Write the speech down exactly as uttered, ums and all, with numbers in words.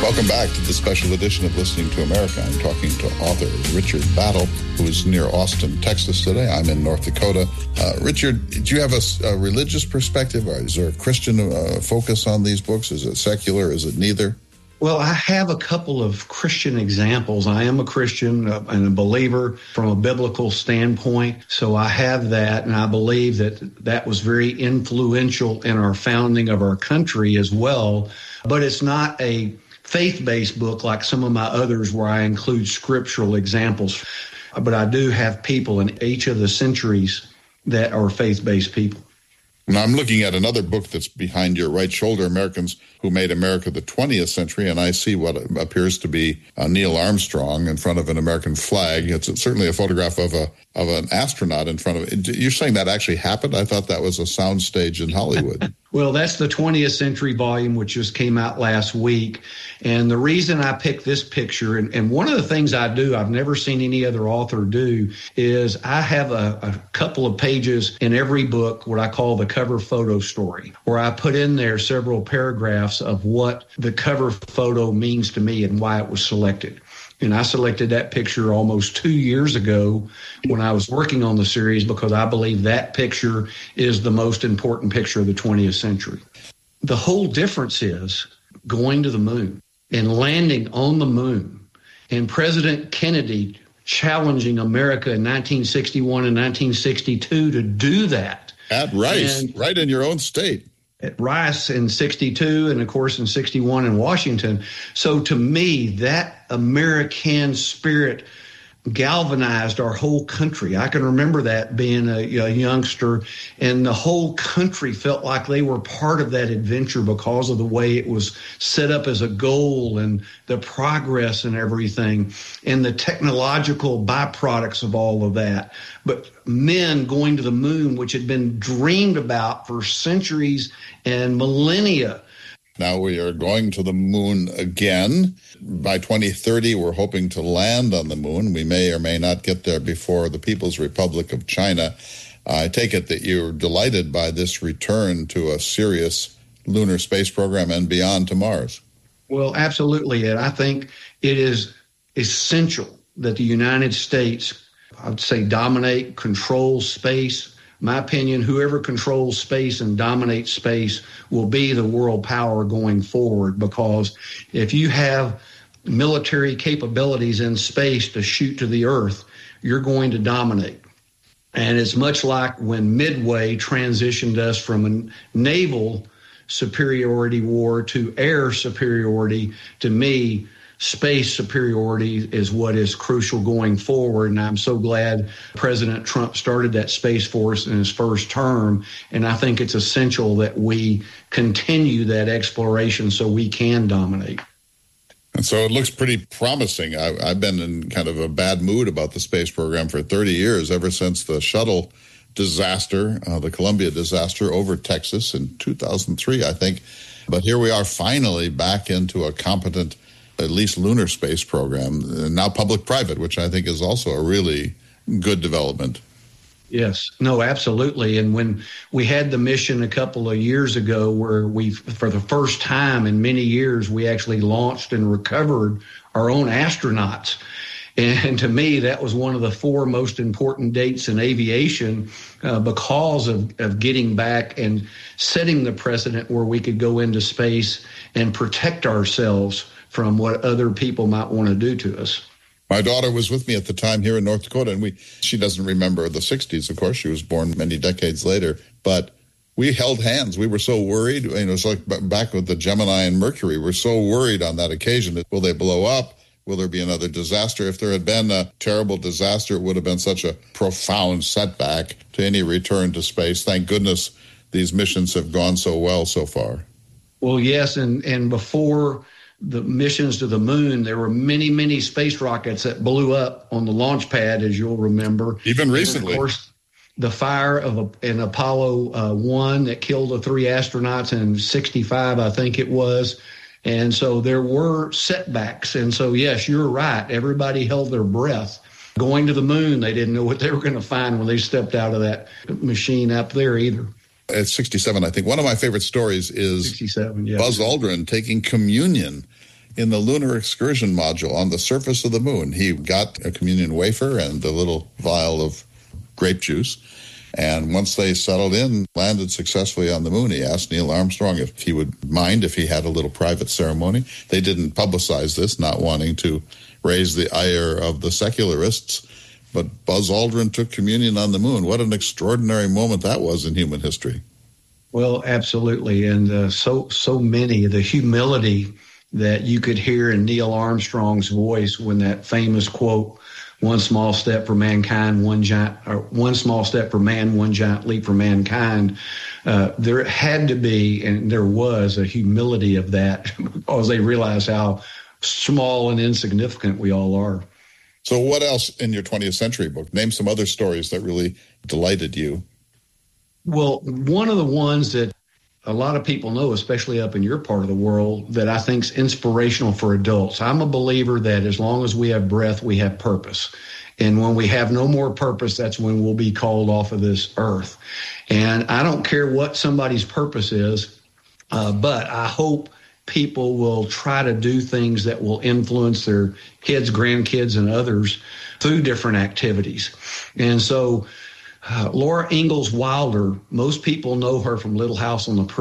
Welcome back to the special edition of Listening to America. I'm talking to author Richard Battle, who is near Austin, Texas today. I'm in North Dakota. Uh, Richard, do you have a, a religious perspective? Or is there a Christian uh, focus on these books? Is it secular? Is it neither? Well, I have a couple of Christian examples. I am a Christian uh, and a believer from a biblical standpoint, so I have that, and I believe that that was very influential in our founding of our country as well. But it's not a faith-based book like some of my others where I include scriptural examples. But I do have people in each of the centuries that are faith-based people. Now, I'm looking at another book that's behind your right shoulder, Americans Who Made America the twentieth Century, and I see what appears to be uh, Neil Armstrong in front of an American flag. It's certainly a photograph of a of an astronaut in front of it. You're saying that actually happened? I thought that was a soundstage in Hollywood. Well, that's the twentieth century volume, which just came out last week. And the reason I picked this picture, and, and one of the things I do, I've never seen any other author do, is I have a, a couple of pages in every book, what I call the cover photo story, where I put in there several paragraphs of what the cover photo means to me and why it was selected. And I selected that picture almost two years ago when I was working on the series because I believe that picture is the most important picture of the twentieth century. The whole difference is going to the moon and landing on the moon, and President Kennedy challenging America in nineteen sixty-one and nineteen sixty-two to do that. At Rice, and right in your own state. At Rice in sixty-two, and of course in sixty-one in Washington. So to me, that American spirit galvanized our whole country. I can remember that being a, a youngster, and the whole country felt like they were part of that adventure because of the way it was set up as a goal and the progress and everything and the technological byproducts of all of that. But men going to the moon, which had been dreamed about for centuries and millennia. Now we are going to the moon again. By twenty thirty, we're hoping to land on the moon. We may or may not get there before the People's Republic of China. I take it that you're delighted by this return to a serious lunar space program and beyond to Mars. Well, absolutely, Ed. I think it is essential that the United States, I would say, dominate, control space. My opinion, whoever controls space and dominates space will be the world power going forward, because if you have military capabilities in space to shoot to the Earth, you're going to dominate. And it's much like when Midway transitioned us from a naval superiority war to air superiority. To me, space superiority is what is crucial going forward. And I'm so glad President Trump started that Space Force in his first term. And I think it's essential that we continue that exploration so we can dominate. And so it looks pretty promising. I, I've been in kind of a bad mood about the space program for thirty years, ever since the shuttle disaster, uh, the Columbia disaster over Texas in two thousand three, I think. But here we are finally back into a competent, at least lunar space program, and now public-private, which I think is also a really good development. Yes, no, absolutely. And when we had the mission a couple of years ago where we, for the first time in many years, we actually launched and recovered our own astronauts. And to me, that was one of the four most important dates in aviation uh, because of, of getting back and setting the precedent where we could go into space and protect ourselves from what other people might want to do to us. My daughter was with me at the time here in North Dakota, and we she doesn't remember the sixties, of course. She was born many decades later. But we held hands. We were so worried. You know, it's like back with the Gemini and Mercury. We're so worried on that occasion. Will they blow up? Will there be another disaster? If there had been a terrible disaster, it would have been such a profound setback to any return to space. Thank goodness these missions have gone so well so far. Well, yes, and, and before the missions to the moon, there were many, many space rockets that blew up on the launch pad, as you'll remember. Even recently. And of course, the fire of a, an Apollo uh, one that killed the three astronauts in sixty-five, I think it was. And so there were setbacks. And so, yes, you're right. Everybody held their breath. Going to the moon, they didn't know what they were going to find when they stepped out of that machine up there either. At sixty-seven, I think. One of my favorite stories is sixty-seven, yeah. Buzz Aldrin taking communion in the lunar excursion module on the surface of the moon. He got a communion wafer and a little vial of grape juice. And once they settled in, landed successfully on the moon, he asked Neil Armstrong if he would mind if he had a little private ceremony. They didn't publicize this, not wanting to raise the ire of the secularists. But Buzz Aldrin took communion on the moon. What an extraordinary moment that was in human history. Well, absolutely. And uh, so so many, the humility that you could hear in Neil Armstrong's voice when that famous quote, one small step for mankind, one giant, or one small step for man, one giant leap for mankind. Uh, there had to be, and there was, a humility of that because they realized how small and insignificant we all are. So what else in your twentieth century book? Name some other stories that really delighted you. Well, one of the ones that a lot of people know, especially up in your part of the world, that I think is inspirational for adults. I'm a believer that as long as we have breath, we have purpose. And when we have no more purpose, that's when we'll be called off of this earth. And I don't care what somebody's purpose is, uh, but I hope people will try to do things that will influence their kids, grandkids, and others through different activities. And so Uh, Laura Ingalls Wilder, most people know her from Little House on the Prairie.